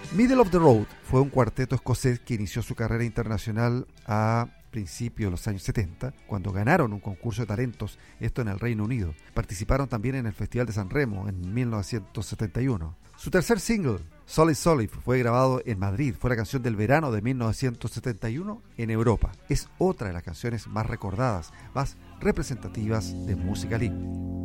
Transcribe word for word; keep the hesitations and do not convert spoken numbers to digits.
Middle of the Road fue un cuarteto escocés que inició su carrera internacional a principios de los años setenta, cuando ganaron un concurso de talentos, esto en el Reino Unido. Participaron también en el Festival de San Remo en mil novecientos setenta y uno. Su tercer single, Solid Solid, fue grabado en Madrid. Fue la canción del verano de mil novecientos setenta y uno en Europa. Es otra de las canciones más recordadas, más representativas de música libre.